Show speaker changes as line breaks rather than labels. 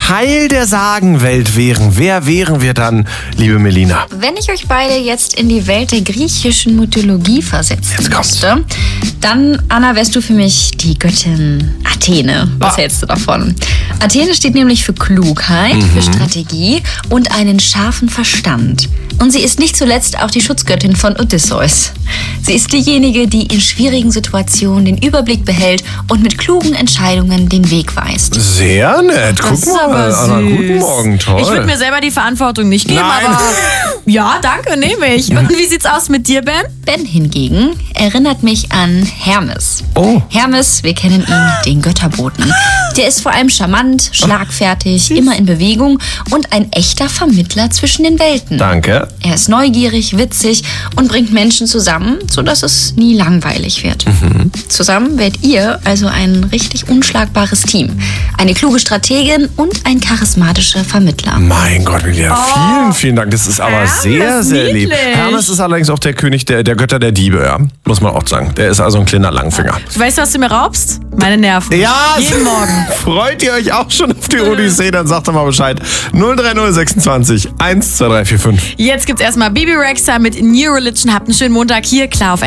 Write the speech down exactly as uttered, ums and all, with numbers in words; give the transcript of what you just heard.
Teil der Sagenwelt wären, wer wären wir dann, liebe Melina?
Wenn ich euch beide jetzt in die Welt der griechischen Mythologie versetzen müsste, dann, Anna, wärst du für mich die Göttin Athene. Was ah. hältst du davon? Athene steht nämlich für Klugheit, mhm. für Strategie und einen scharfen Verstand. Und sie ist nicht zuletzt auch die Schutzgöttin von Odysseus. Sie ist diejenige, die in schwierigen Situationen den Überblick behält und mit klugen Entscheidungen den Weg weist.
Sehr nett. Guck mal, Anna, guten Morgen, toll.
Ich würde mir selber die Verantwortung nicht geben,
Nein.
aber ja, danke, nehme ich. Und wie sieht's aus mit dir, Ben?
Ben hingegen erinnert mich an Hermes.
Oh.
Hermes, wir kennen ihn, den Götterboten. Der ist vor allem charmant, schlagfertig, immer in Bewegung und ein echter Vermittler zwischen den Welten.
Danke.
Er ist neugierig, witzig und bringt Menschen zusammen, sodass es nie langweilig wird.
Mhm.
Zusammen werdet ihr also ein richtig unschlagbares Team. Eine kluge Strategin und ein charismatischer Vermittler.
Mein Gott, Melina,
Oh.
vielen, vielen Dank. Das ist aber
Hermes,
sehr, sehr lieb.
niedlich.
Hermes ist allerdings auch der König der, der Götter der Diebe, ja. Muss man auch sagen. Der ist also ein kleiner Langfinger.
Du weißt, was du mir raubst? Meine Nerven.
Ja,
Jeden Morgen.
Freut ihr euch auch schon auf die Odyssee? Dann sagt doch mal Bescheid. null drei null sechsundzwanzig eins zwei drei vier fünf.
Jetzt gibt's erstmal Bibi Rexha mit New Religion. Habt einen schönen Montag hier, klar auf